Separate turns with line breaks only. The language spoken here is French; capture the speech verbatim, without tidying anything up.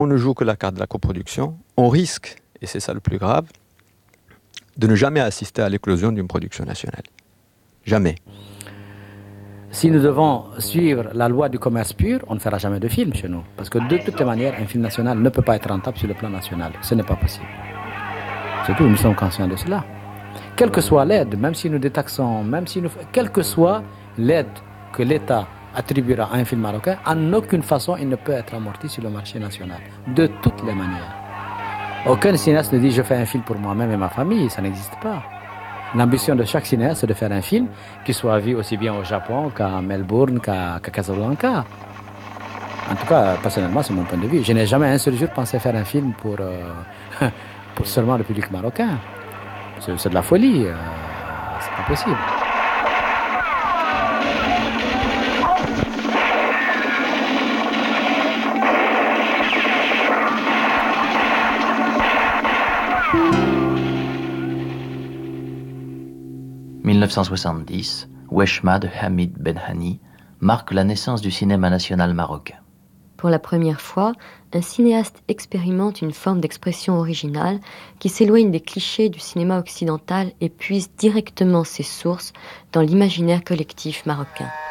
On ne joue que la carte de la coproduction. On risque, et c'est ça le plus grave, de ne jamais assister à l'éclosion d'une production nationale. Jamais.
Si nous devons suivre la loi du commerce pur, on ne fera jamais de film chez nous. Parce que de toutes les manières, un film national ne peut pas être rentable sur le plan national. Ce n'est pas possible. C'est tout, nous sommes conscients de cela. Quelle que soit l'aide, même si nous détaxons, même si nous... quelle que soit l'aide que l'État attribuera à un film marocain, en aucune façon il ne peut être amorti sur le marché national. De toutes les manières. Aucun cinéaste ne dit je fais un film pour moi-même et ma famille, ça n'existe pas. L'ambition de chaque cinéaste c'est de faire un film qui soit vu aussi bien au Japon qu'à Melbourne, qu'à, qu'à Casablanca. En tout cas, personnellement, c'est mon point de vue. Je n'ai jamais un seul jour pensé faire un film pour, euh, pour seulement le public marocain. C'est, c'est de la folie. Euh, c'est pas possible.
dix-neuf cent soixante-dix, Weshma de Hamid Benhani marque la naissance du cinéma national marocain.
Pour la première fois, un cinéaste expérimente une forme d'expression originale qui s'éloigne des clichés du cinéma occidental et puise directement ses sources dans l'imaginaire collectif marocain.